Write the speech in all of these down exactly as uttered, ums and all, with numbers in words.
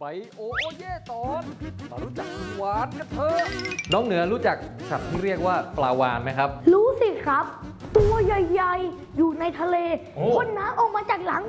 ไปโอโอเย่ตอนมารู้จักคุณหวานกันเถอะน้องเหนือรู้จักสัตว์ที่เรียกว่าปลาวาฬไหมครับรู้สิครับ ตัวใหญ่ๆอยู่ในทะเลพ่นน้ำออกมาจากหลัง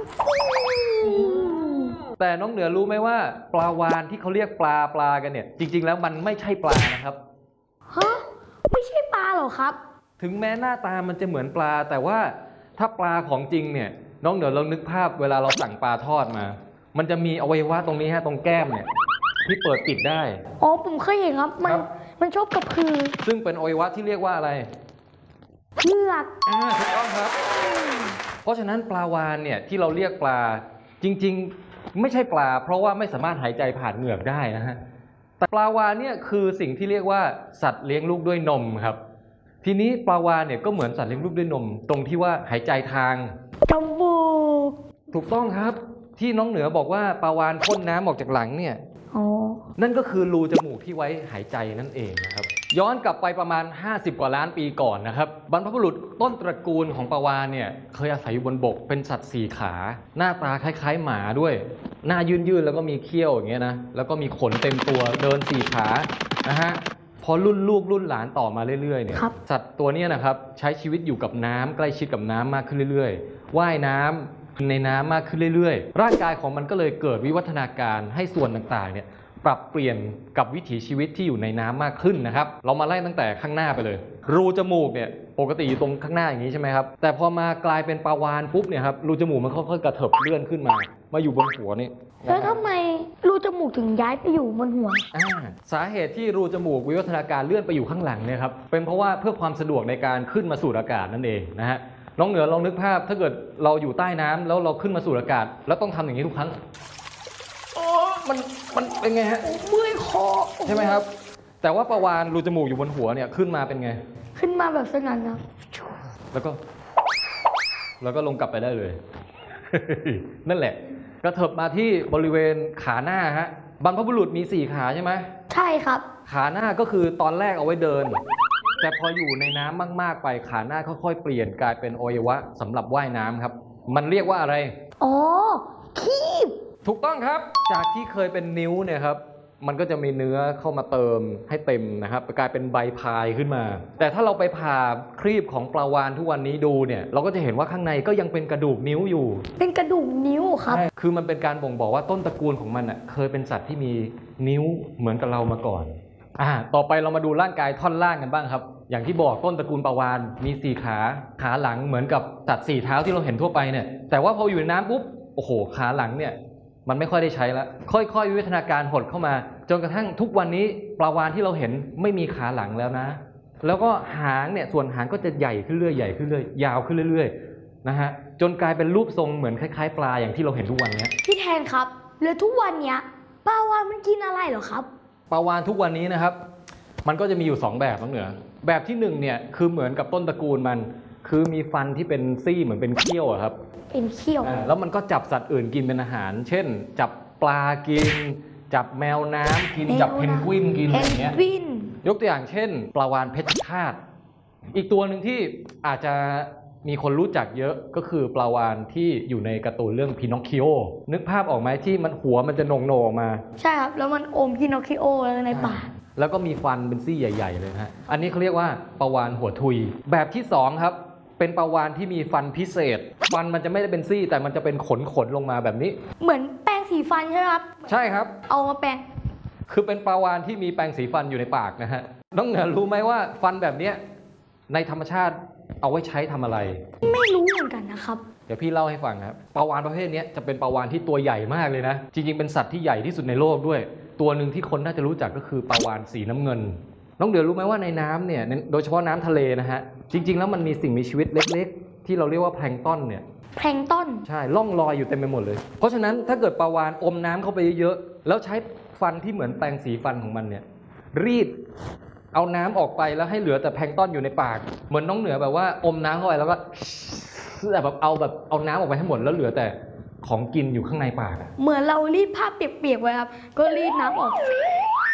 แต่น้องเหนือรู้ไหมว่าปลาวาฬที่เขาเรียกปลาปลากันเนี่ยจริงๆแล้วมันไม่ใช่ปลานะครับฮะไม่ใช่ปลาหรอครับถึงแม้หน้าตามันจะเหมือนปลาแต่ว่าถ้าปลาของจริงเนี่ยน้องเหนือลองนึกภาพเวลาเราสั่งปลาทอดมามันจะมีอวัยวะตรงนี้ฮะตรงแก้มเนี่ยที่เปิดปิดได้อ๋อผมเคยเห็นครับมันมันชอบกระพือซึ่งเป็นอวัยวะที่เรียกว่าอะไรเหงือกอ่าถูกต้องครับเพราะฉะนั้นปลาวาฬเนี่ยที่เราเรียกปลาจริงๆไม่ใช่ปลาเพราะว่าไม่สามารถหายใจผ่านเหงือกได้นะฮะแต่ปลาวาฬเนี่ยคือสิ่งที่เรียกว่าสัตว์เลี้ยงลูกด้วยนมครับทีนี้ปลาวาฬเนี่ยก็เหมือนสัตว์เลี้ยงลูกด้วยนมตรงที่ว่าหายใจทางจมูกถูกต้องครับที่น้องเหนือบอกว่าปลาวาฬพ่นน้ำออกจากหลังเนี่ยอ๋อนั่นก็คือรูจมูกที่ไว้หายใจนั่นเองนะครับย้อนกลับไปประมาณห้าสิบกว่าล้านปีก่อนนะครับบรรพบุรุษต้นตระกูลของปลาวาฬเนี่ยเคยอาศัยอยู่บนบกเป็นสัตว์สี่ขาหน้าตาคล้ายๆหมาด้วยหน้ายื่นๆแล้วก็มีเขี้ยวอย่างเงี้ยนะแล้วก็มีขนเต็มตัวเดินสี่ขานะฮะพอรุ่นลูกรุ่นหลานต่อมาเรื่อยๆเนี่ยสัตว์ตัวนี้นะครับใช้ชีวิตอยู่กับน้ำใกล้ชิดกับน้ำมากขึ้นเรื่อยๆว่ายน้ำในน้ำมากขึ้นเรื่อยๆร่างกายของมันก็เลยเกิดวิวัฒนาการให้ส่วนต่างๆเนี่ยปรับเปลี่ยนกับวิถีชีวิตที่อยู่ในน้ำมากขึ้นนะครับเรามาไล่ตั้งแต่ข้างหน้าไปเลยรูจมูกเนี่ยปกติอยู่ตรงข้างหน้าอย่างนี้ใช่ไหมครับแต่พอมากลายเป็นปลาวาฬปุ๊บเนี่ยครับรูจมูกมันค่อยๆกระเถิบเลื่อนขึ้นมามาอยู่บนหัวนี่แล้วทำไมรูจมูกถึงย้ายไปอยู่บนหัวสาเหตุที่รูจมูกวิวัฒนาการเลื่อนไปอยู่ข้างหลังเนี่ยครับเป็นเพราะว่าเพื่อความสะดวกในการขึ้นมาสูดอากาศนั่นเองนะฮะน้องเหนือลองนึกภาพถ้าเกิดเราอยู่ใต้น้ำแล้วเราขึ้นมาสูดอากาศแล้วต้องทำอย่างนี้ทุกครั้งโอ้มันมันเป็นไงฮะเมื่อยคอใช่ไหมครับแต่ว่าปลาวาฬรูจมูกอยู่บนหัวเนี่ยขึ้นมาเป็นไงขึ้นมาแบบสง่างามแล้วก็แล้วก็ลงกลับไปได้เลย นั่นแหละกระเถิบมาที่บริเวณขาหน้าฮะบรรพบุรุษมีสี่ขาใช่ไหมใช่ครับขาหน้าก็คือตอนแรกเอาไว้เดินแต่พออยู่ในน้ำมากๆไปขาหน้าค่อยๆเปลี่ยนกลายเป็นอวัยวะสำหรับว่ายน้ำครับมันเรียกว่าอะไรอ๋อคีบถูกต้องครับจากที่เคยเป็นนิ้วเนี่ยครับมันก็จะมีเนื้อเข้ามาเติมให้เต็มนะครับกลายเป็นใบพายขึ้นมาแต่ถ้าเราไปผ่าครีบของปลาวาฬทุกวันนี้ดูเนี่ยเราก็จะเห็นว่าข้างในก็ยังเป็นกระดูกนิ้วอยู่เป็นกระดูกนิ้วครับคือมันเป็นการบ่งบอกว่าต้นตระกูลของมันอ่ะเคยเป็นสัตว์ที่มีนิ้วเหมือนกับเรามาก่อนอ่าต่อไปเรามาดูร่างกายท่อนล่างกันบ้างครับอย่างที่บอกต้นตระกูลปลาวาฬมีสี่ขาขาหลังเหมือนกับสัตว์สี่เท้าที่เราเห็นทั่วไปเนี่ยแต่ว่าพออยู่ในน้ำปุ๊บโอ้โหขาหลังเนี่ยมันไม่ค่อยได้ใช้แล้วค่อยๆวิวัฒนาการหดเข้ามาจนกระทั่งทุกวันนี้ปลาวาฬที่เราเห็นไม่มีขาหลังแล้วนะแล้วก็หางเนี่ยส่วนหางก็จะใหญ่ขึ้นเรื่อยใหญ่ขึ้นเรื่อยยาวขึ้นเรื่อยๆนะฮะจนกลายเป็นรูปทรงเหมือนคล้ายๆปลาอย่างที่เราเห็นทุกวันนี้พี่แทนครับแล้วทุกวันเนี้ยปลาวาฬมันกินอะไรเหรอครับปลาวาฬทุกวันนี้นะครับมันก็จะมีอยู่สองแบบน้องเหนือแบบที่หนึ่งเนี่ยคือเหมือนกับต้นตระกูลมันคือมีฟันที่เป็นซี่เหมือนเป็นเขี้ยวครับเป็นเขี้ยวแล้วมันก็จับสัตว์อื่นกินเป็นอาหารเช่นจับปลากินจับแมวน้ำกินจับเพนกวินกินอะไรเงี้ยยกตัวอย่างเช่นปลาวาฬเพชฌฆาตอีกตัวหนึ่งที่อาจจะมีคนรู้จักเยอะก็คือปลาวาฬที่อยู่ในการ์ตูนเรื่องพินอคคิโอนึกภาพออกไหมที่มันหัวมันจะโหน่งๆออกมาใช่ครับแล้วมันอมพินอคคิโอแล้วในปากแล้วก็มีฟันเป็นซี่ใหญ่ๆเลยฮะอันนี้เขาเรียกว่าปลาวาฬหัวทุยแบบที่สองครับเป็นปลาวาฬที่มีฟันพิเศษฟันมันจะไม่ได้เป็นซี่แต่มันจะเป็นขนขนลงมาแบบนี้เหมือนแปรงสีฟันใช่ไหมครับใช่ครับเอามาแปรงคือเป็นปลาวาฬที่มีแปรงสีฟันอยู่ในปากนะฮะน้องเหนือรู้ไหมว่าฟันแบบนี้ในธรรมชาติเอาไว้ใช้ทำอะไรไม่รู้เหมือนกันนะครับเดี๋ยวพี่เล่าให้ฟังครับปลาวาฬประเภทนี้จะเป็นปลาวาฬที่ตัวใหญ่มากเลยนะจริงๆเป็นสัตว์ที่ใหญ่ที่สุดในโลกด้วยตัวหนึ่งที่คนน่าจะรู้จักก็คือปลาวาฬสีน้ำเงินน้องเดือรู้ไหมว่าในน้ำเนี่ยโดยเฉพาะน้ำทะเลนะฮะจริงๆแล้วมันมีสิ่งมีชีวิตเล็กๆที่เราเรียกว่าแพลงก์ต้นเนี่ยแพลงก์ต้นใช่ล่องลอยอยู่เต็มไปหมดเลยเพราะฉะนั้นถ้าเกิดปลาวาฬอมน้ำเข้าไปเยอะๆแล้วใช้ฟันที่เหมือนแปรงสีฟันของมันเนี่ยรีดเอาน้ำออกไปแล้วให้เหลือแต่แพลงก์ต้นอยู่ในปากเหมือนน้องเหนือแบบว่าอมน้ำเข้าไปแล้วก็แบบเอาแบบเอาน้ำออกไปให้หมดแล้วเหลือแต่ของกินอยู่ข้างในปากเหมือนเรารีดผ้าเปียกๆไว้ครับก็รีดน้ำออก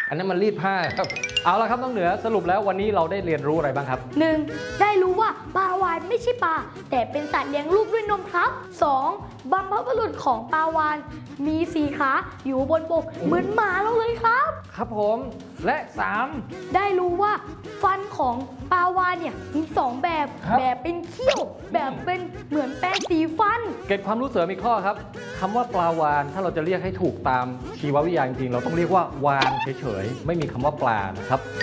อันนั้นมันรีดผ้าครับเอาละครับน้องเหนือสรุปแล้ววันนี้เราได้เรียนรู้อะไรบ้างครับหนึ่งได้รู้ว่าปลาวาฬไม่ใช่ปลาแต่เป็นสัตว์เลี้ยงลูกด้วยนมครับ สองบรรพบุรุษของปลาวาฬมีสี่ขาอยู่บนบกเหมือนหมาเราเลยครับครับผมและสามได้รู้ว่าฟันของปลาวาฬเนี่ยมีสองแบบครับแบบเป็นเขี้ยว แบบเป็นเหมือนแปรงสีฟันเก็บความรู้เสริมอีกข้อครับคำว่าปลาวาฬถ้าเราจะเรียกให้ถูกตามชีววิทยาจริงๆเราต้องเรียกว่าวาฬเฉยๆไม่มีคำว่าปลานะครับ